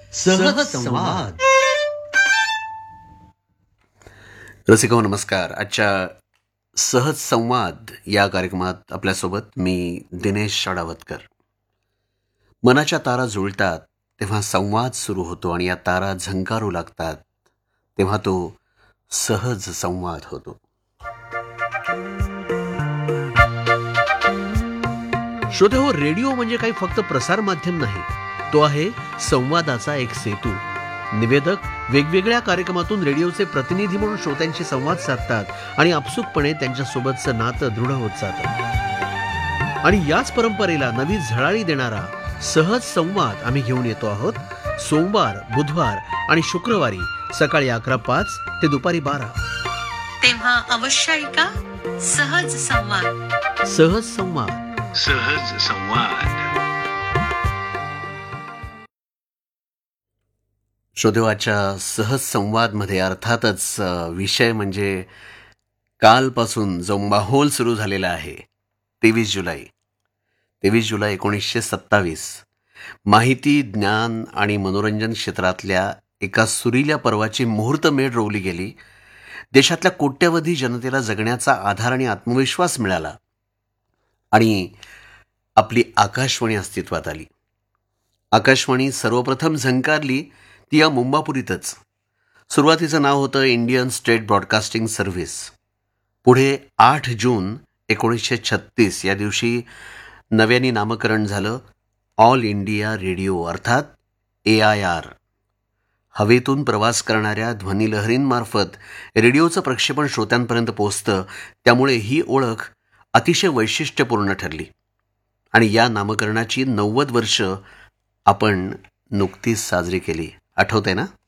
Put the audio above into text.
सहज संवाद. रसिको नमस्कार. आजच्या सहज संवाद या कार्यक्रमात आपल्यासोबत मी दिनेश शाडावतकर. मनाच्या तारा जुळतात तेव्हा संवाद सुरू होतो आणि या तारा झंकारू लागतात तेव्हा तो सहज संवाद होतो. श्रोते हो, रेडिओ म्हणजे काही फक्त प्रसार माध्यम नाही, तो आहे संवादाचा एक सेतू. निवेदक वेगवेगळ्या कार्यक्रमातून रेडिओचे प्रतिनिधी म्हणून श्रोत्यांशी संवाद साधतात आणि आपसुकपणे त्यांच्यासोबतचं नातं दृढ होत जातं. आणि याच परंपरेला नवी झळाळी देणारा सहज संवाद आम्ही घेऊन येतो आहोत. सोमवार, बुधवार आणि शुक्रवारी सकाळी 11:05 ते दुपारी 12. तेव्हा अवश्य ऐका सहज संवाद. सहज संवाद. सहज संवाद. श्रोतेवाच्या सहज संवादमध्ये अर्थातच विषय म्हणजे कालपासून जो माहोल सुरू झालेला आहे. 23 जुलै 1927 माहिती, ज्ञान आणि मनोरंजन क्षेत्रातल्या एका सुरील्या पर्वाची मुहूर्तमेढ रोवली गेली. देशातल्या कोट्यवधी जनतेला जगण्याचा आधार आणि आत्मविश्वास मिळाला आणि आपली आकाशवाणी अस्तित्वात आली. आकाशवाणी सर्वप्रथम झंकारली ती या मुंबापुरीतच. सुरुवातीचं नाव होतं इंडियन स्टेट ब्रॉडकास्टिंग सर्व्हिस. पुढे 8 जून 1936 या दिवशी नव्याने नामकरण झालं ऑल इंडिया रेडिओ, अर्थात AIR. हवेतून प्रवास करणाऱ्या ध्वनिलहरींमार्फत रेडिओचं प्रक्षेपण श्रोत्यांपर्यंत पोहोचतं, त्यामुळे ही ओळख अतिशय वैशिष्ट्यपूर्ण ठरली. आणि या नामकरणाची 90 वर्ष आपण नुकतीच साजरी केली. आठवतंय ना?